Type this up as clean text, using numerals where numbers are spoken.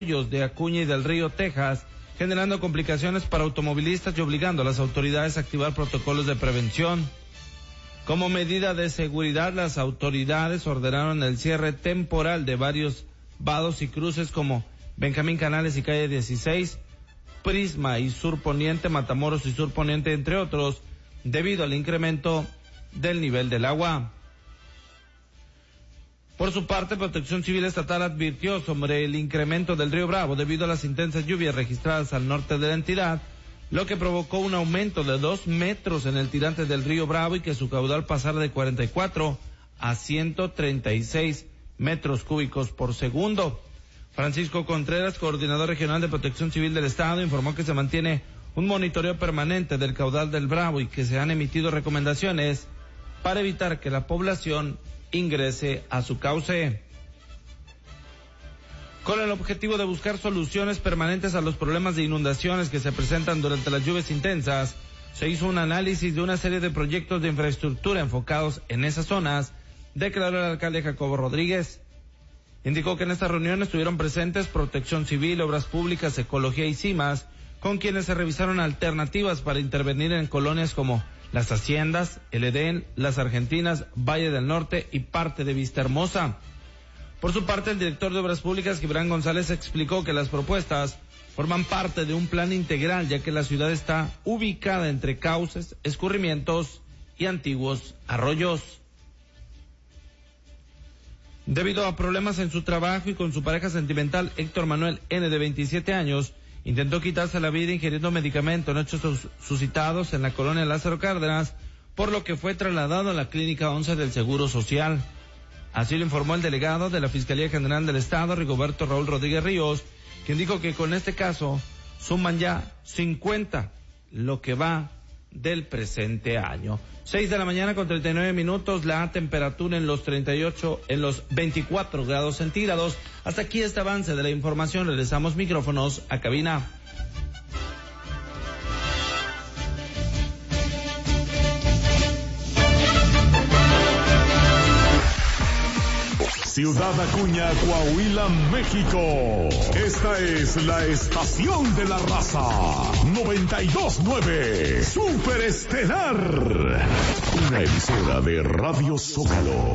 de Acuña y del Río, Texas, generando complicaciones para automovilistas y obligando a las autoridades a activar protocolos de prevención. Como medida de seguridad, las autoridades ordenaron el cierre temporal de varios vados y cruces como Benjamín Canales y calle 16, Prisma y Sur Poniente, Matamoros y Sur Poniente, entre otros, debido al incremento del nivel del agua. Por su parte, Protección Civil Estatal advirtió sobre el incremento del río Bravo debido a las intensas lluvias registradas al norte de la entidad, lo que provocó un aumento de 2 metros en el tirante del río Bravo y que su caudal pasara de 44 a 136 metros cúbicos por segundo. Francisco Contreras, coordinador regional de Protección Civil del Estado, informó que se mantiene un monitoreo permanente del caudal del Bravo y que se han emitido recomendaciones para evitar que la población ingrese a su cauce. Con el objetivo de buscar soluciones permanentes a los problemas de inundaciones que se presentan durante las lluvias intensas, se hizo un análisis de una serie de proyectos de infraestructura enfocados en esas zonas, declaró el alcalde Jacobo Rodríguez. Indicó que en esta reunión estuvieron presentes Protección Civil, Obras Públicas, Ecología y CIMAS, con quienes se revisaron alternativas para intervenir en colonias como Las Haciendas, El Edén, Las Argentinas, Valle del Norte y parte de Vista Hermosa. Por su parte, el director de Obras Públicas, Gibran González, explicó que las propuestas forman parte de un plan integral, ya que la ciudad está ubicada entre cauces, escurrimientos y antiguos arroyos. Debido a problemas en su trabajo y con su pareja sentimental, Héctor Manuel N., de 27 años, intentó quitarse la vida ingiriendo medicamento en hechos suscitados en la colonia Lázaro Cárdenas, por lo que fue trasladado a la Clínica 11 del Seguro Social. Así lo informó el delegado de la Fiscalía General del Estado, Rigoberto Raúl Rodríguez Ríos, quien dijo que con este caso suman ya 50, lo que va del presente año. 6:39 a.m, la temperatura en los 24 grados centígrados. Hasta aquí este avance de la información. Regresamos micrófonos a cabina. Ciudad Acuña, Coahuila, México. Esta es la estación de la raza. 92.9. Superestelar. Una emisora de Radio Zócalo.